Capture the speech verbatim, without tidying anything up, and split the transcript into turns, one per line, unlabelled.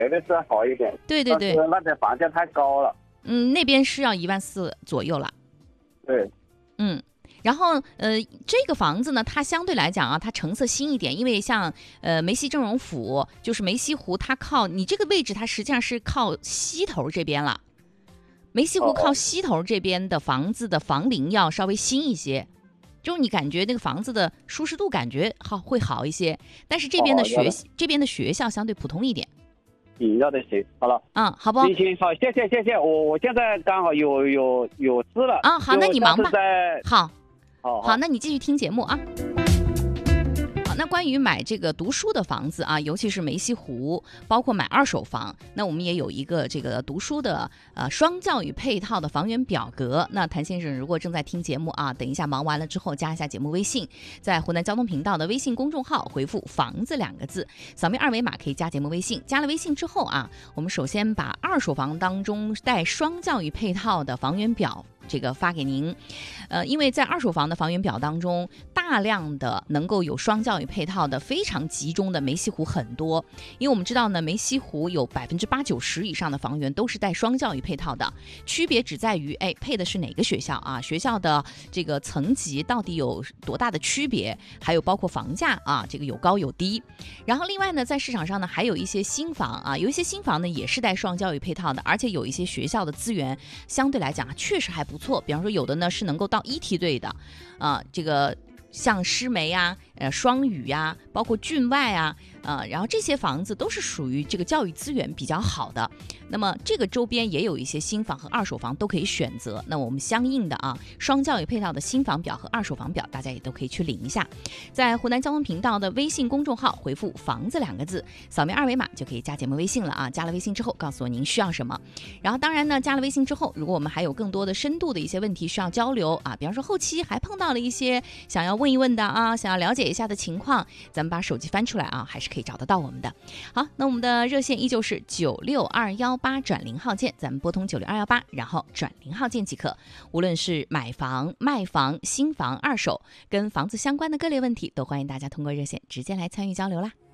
北面是好一点。
对对对，
但是那边房价太高了。
嗯，那边是要一万四左右了。
对，
嗯。然后，呃，这个房子呢，它相对来讲啊，它成色新一点，因为像呃梅溪正荣府，就是梅溪湖，它靠你这个位置，它实际上是靠西头这边了。梅溪湖靠西头这边的房子的房龄要稍微新一些，就是你感觉那个房子的舒适度感觉好会好一些，但是这边的学、哦、这边的学校相对普通一点。
嗯，要的行，好了，
嗯，好不？
行，好，谢谢谢谢，我我现在刚好有有有事了。
啊，好，那你忙吧。好。
好,
好，那你继续听节目啊。好，那关于买这个读书的房子啊，尤其是梅溪湖，包括买二手房，那我们也有一个这个读书的呃双教育配套的房源表格。那谭先生如果正在听节目啊，等一下忙完了之后加一下节目微信，在湖南交通频道的微信公众号回复房子两个字，扫描二维码可以加节目微信。加了微信之后啊，我们首先把二手房当中带双教育配套的房源表这个发给您，呃，因为在二手房的房源表当中，大量的能够有双教育配套的非常集中的梅溪湖很多，因为我们知道呢，梅溪湖有百分之八九十以上的房源都是带双教育配套的，区别只在于，哎，配的是哪个学校啊？学校的这个层级到底有多大的区别？还有包括房价啊，这个有高有低。然后另外呢，在市场上呢，还有一些新房啊，有一些新房呢也是带双教育配套的，而且有一些学校的资源相对来讲确实还不错。比方说有的呢是能够到一梯队的啊、呃，这个像师梅啊、呃双语呀、啊，包括郡外啊，呃，然后这些房子都是属于这个教育资源比较好的。那么这个周边也有一些新房和二手房都可以选择。那我们相应的啊，双教育配套的新房表和二手房表，大家也都可以去领一下。在湖南交通频道的微信公众号回复“房子”两个字，扫描二维码就可以加节目微信了啊。加了微信之后，告诉我您需要什么。然后当然呢，加了微信之后，如果我们还有更多的深度的一些问题需要交流啊，比方说后期还碰到了一些想要问一问的啊，想要了解一下的情况，咱们把手机翻出来啊，还是可以找得到我们的。好，那我们的热线依旧是九六二幺八转零号键，咱们拨通九六二幺八，然后转零号键即可。无论是买房、卖房、新房、二手，跟房子相关的各类问题，都欢迎大家通过热线直接来参与交流啦。